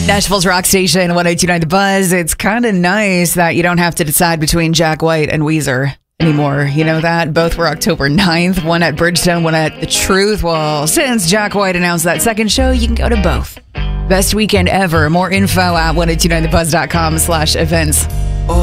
Nashville's rock station, 102.9 The Buzz. It's kind of nice that you don't have to decide between Jack White and Weezer anymore. You know that? Both were October 9th, one at Bridgestone, one at The Truth. Well, since Jack White announced that second show, you can go to both. Best weekend ever. More info at 1029thebuzz.com/events.